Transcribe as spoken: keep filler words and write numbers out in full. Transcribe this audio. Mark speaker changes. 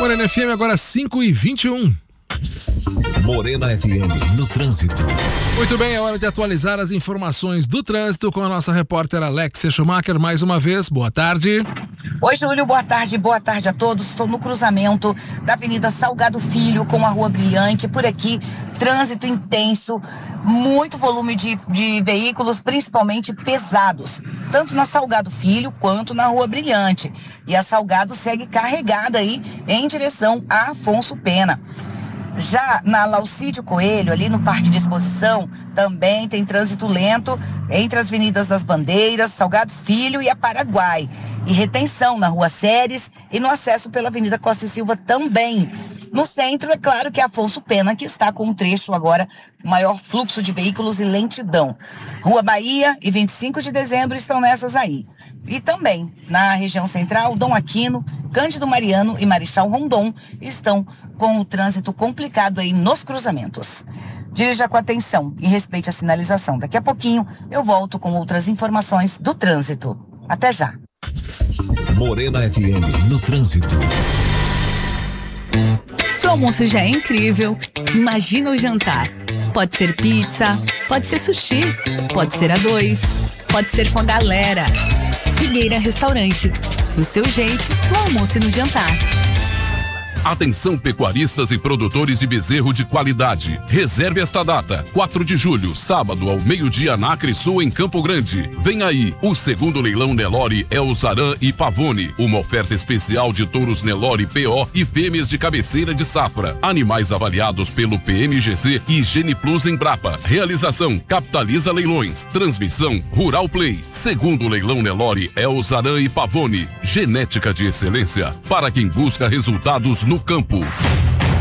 Speaker 1: Morena F M, agora cinco e vinte e um.
Speaker 2: Morena F M no trânsito.
Speaker 1: Muito bem, é hora de atualizar as informações do trânsito com a nossa repórter Alexia Schumacher. Mais uma vez, boa tarde.
Speaker 3: Oi, Júlio, boa tarde, boa tarde a todos. Estou no cruzamento da Avenida Salgado Filho com a Rua Brilhante. Por aqui, trânsito intenso, muito volume de, de veículos, principalmente pesados, tanto na Salgado Filho quanto na Rua Brilhante. E a Salgado segue carregada aí em direção a Afonso Pena. Já na Laucídio Coelho, ali no Parque de Exposição, também tem trânsito lento entre as Avenidas das Bandeiras, Salgado Filho e a Paraguai. E retenção na Rua Ceres e no acesso pela Avenida Costa e Silva também. No centro, é claro que é Afonso Pena, que está com um trecho agora, maior fluxo de veículos e lentidão. Rua Bahia e vinte e cinco de dezembro estão nessas aí. E também, na região central, Dom Aquino, Cândido Mariano e Marechal Rondon estão com o trânsito complicado aí nos cruzamentos. Dirija com atenção e respeite a sinalização. Daqui a pouquinho eu volto com outras informações do trânsito. Até já.
Speaker 2: Morena F M no trânsito.
Speaker 4: Seu almoço já é incrível. Imagina o jantar. Pode ser pizza, pode ser sushi, pode ser a dois, pode ser com a galera. Figueira Restaurante. Do seu jeito, no almoço e no jantar.
Speaker 5: Atenção pecuaristas e produtores de bezerro de qualidade. Reserve esta data, quatro de julho, sábado ao meio-dia na Acresul, em Campo Grande. Vem aí, o segundo leilão Nelore Elzaran e Pavone. Uma oferta especial de touros Nelore P O e fêmeas de cabeceira de safra. Animais avaliados pelo P M G C e Gene Plus Embrapa. Realização, Capitaliza Leilões. Transmissão, Rural Play. Segundo leilão Nelore Elzaran e Pavone. Genética de excelência para quem busca resultados no campo.